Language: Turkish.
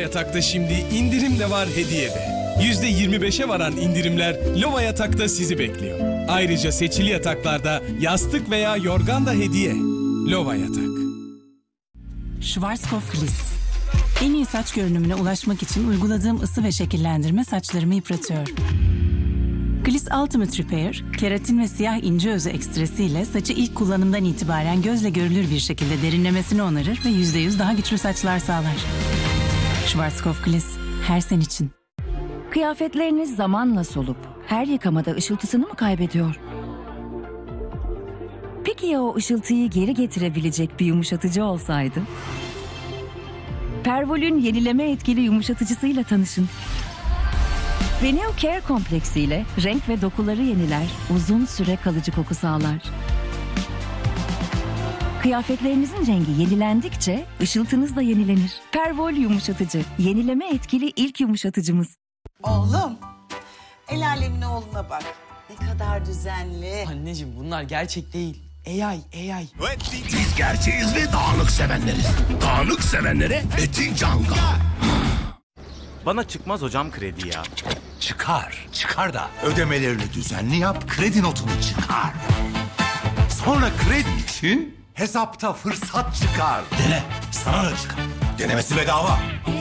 Yatak'ta şimdi indirim de var, hediye de. %25'e varan indirimler Lova Yatak'ta sizi bekliyor. Ayrıca seçili yataklarda yastık veya yorgan da hediye. Lova Yatak. Schwarzkopf Gliss. En iyi saç görünümüne ulaşmak için uyguladığım ısı ve şekillendirme saçlarımı yıpratıyor. Gliss Ultimate Repair, keratin ve siyah ince özü ekstresiyle saçı ilk kullanımdan itibaren gözle görülür bir şekilde derinlemesine onarır ve %100 daha güçlü saçlar sağlar. Schwarzkopf Gliss, her sen için. Kıyafetleriniz zamanla solup her yıkamada ışıltısını mı kaybediyor? Peki ya o ışıltıyı geri getirebilecek bir yumuşatıcı olsaydı? Pervol'ün yenileme etkili yumuşatıcısıyla tanışın. Renew Care kompleksiyle renk ve dokuları yeniler, uzun süre kalıcı koku sağlar. Kıyafetlerinizin rengi yenilendikçe ışıltınız da yenilenir. Pervol yumuşatıcı, yenileme etkili ilk yumuşatıcımız. Oğlum, el alemin oğluna bak. Ne kadar düzenli. Anneciğim bunlar gerçek değil. AI. Biz gerçeğiz ve dağınık sevenleriz. Dağınık sevenlere Eti Canga. Bana çıkmaz hocam kredi ya. Çıkar da ödemelerini düzenli yap, kredi notunu çıkar. Sonra kredi için hesapta fırsat çıkar. Dene, sana da çıkar. Denemesi bedava.